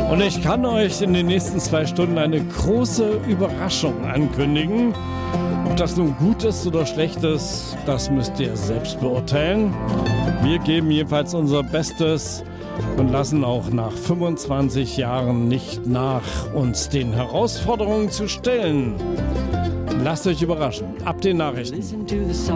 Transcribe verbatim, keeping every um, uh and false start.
Und ich kann euch in den nächsten zwei Stunden eine große Überraschung ankündigen. Ob das nun gut ist oder schlecht ist, das müsst ihr selbst beurteilen. Wir geben jedenfalls unser Bestes und lassen auch nach fünfundzwanzig Jahren nicht nach, uns den Herausforderungen zu stellen. Lasst euch überraschen. Ab den Nachrichten.